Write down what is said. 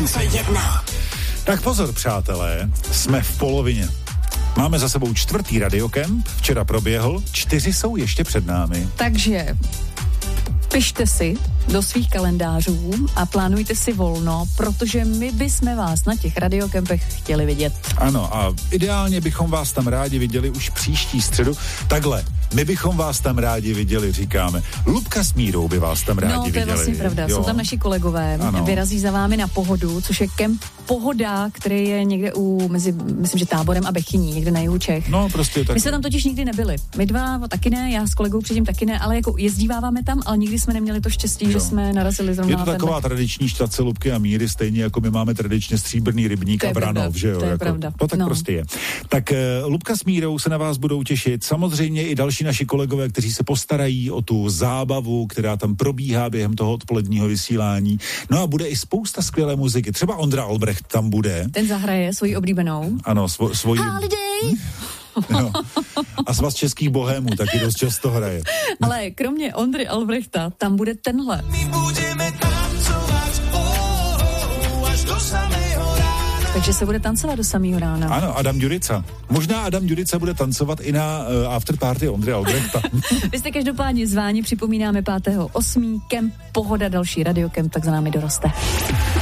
Šance 1. Tak pozor, přátelé, jsme v polovině. Máme za sebou 4. radiokemp, včera proběhl, 4 jsou ještě před námi. Takže pište si do svých kalendářů a plánujte si volno, protože my bychom vás na těch radiokempech chtěli vidět. Ano, a ideálně bychom vás tam rádi viděli už příští středu. Takhle, my bychom vás tam rádi viděli, říkáme. Lubka s Mírou by vás tam rádi viděli. No, to je vlastně pravda. Jo. Jsou tam naši kolegové, ano. Vyrazí za vámi na Pohodu, což je kemp Pohoda, který je někde myslím, že Táborem a Bechyní, někde na jihu Čech. No, prostě tak. My jsme tam totiž nikdy nebyli. My dva taky ne, já s kolegou předtím taky ne, ale jako jezdíváváme tam, ale nikdy jsme neměli to štěstí, že jsme narazili zrovna. Je to taková tradiční štace Lubky a Míry, stejně jako my máme tradičně Stříbrný rybník a Vranov, že jo? To je jako, pravda. To tak prostě je. Tak Lubka s Mírou se na vás budou těšit. Samozřejmě i další naši kolegové, kteří se postarají o tu zábavu, která tam probíhá během toho odpoledního vysílání. No a bude i spousta skvělé muziky. Třeba Ondra Albrecht tam bude. Ten zahraje svoji oblíbenou. Ano, svoji. Holiday! No. A Svaz českých bohémů taky dost často hraje. Ale kromě Ondry Albrechta tam bude tenhle. My budeme tancovat až do samého rána. Takže se bude tancovat do samého rána. Ano, Adam Ďurica. Možná Adam Ďurica bude tancovat i na afterparty Ondry Albrechta. Vy jste každopádně zváni, připomínáme 5.8. Kemp Pohoda, další radiokemp, tak za námi doroste.